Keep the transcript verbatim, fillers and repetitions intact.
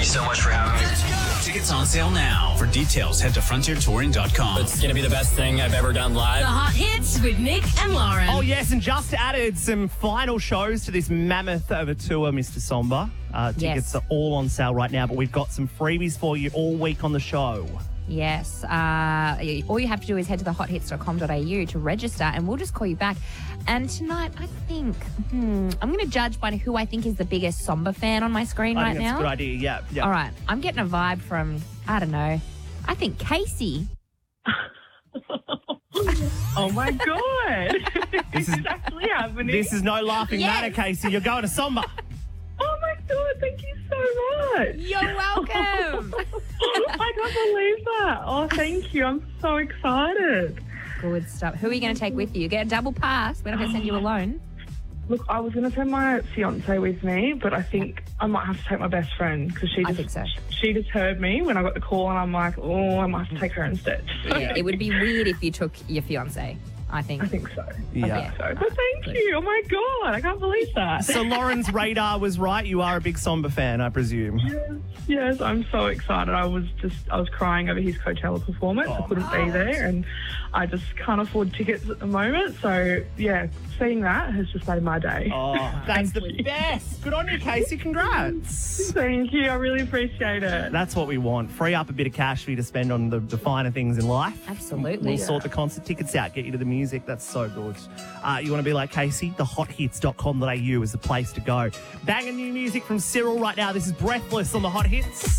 you so much for having me. Tickets on sale now. For details, head to frontier touring dot com. It's going to be the best thing I've ever done live. The Hot Hits with Nick and Lauren. Oh, yes, and just added some final shows to this mammoth of a tour, Mister Somber. Uh, tickets Yes. are all on sale right now, but we've got some freebies for you all week on the show. Yes. Uh, all you have to do is head to the hot hits dot com dot a u to register, and we'll just call you back. And tonight, I think, hmm, I'm going to judge by who I think is the biggest Somber fan on my screen I right think that's now. a good idea, yeah. yeah. All right. I'm getting a vibe from, I don't know, I think Casey. Oh, my God. This is, actually happening. this is no laughing Yes. matter, Casey. You're going to Somber. Oh, my God. Thank you so much. You're welcome. I can't believe that. Oh, thank you. I'm so excited. Good stuff. Who are you going to take with you? Get a double pass. We're not going to send you alone. Look, I was going to take my fiance with me, but I think I might have to take my best friend because she I just, think so. she just heard me when I got the call, and I'm like, oh, I might have to take her instead. Yeah, it would be weird if you took your fiance, I think. I think so. Yeah. So, but thank you. Oh, my God. I can't believe that. So Lauren's radar was right. You are a big Somber fan, I presume. Yes, I'm so excited. I was just, I was crying over his Coachella performance. I couldn't be there, and I just can't afford tickets at the moment. So, yeah, seeing that has just made my day. Oh, that's the Thank you. best. Good on you, Casey. Congrats. Thank you. I really appreciate it. That's what we want. Free up a bit of cash for you to spend on the, the finer things in life. Absolutely. We'll sort the concert tickets out, get you to the music. That's so good. Uh, you want to be like Casey? the hot hits dot com dot a u is the place to go. Banging new music from Cyril right now. This is Breathless on the Hot Hits.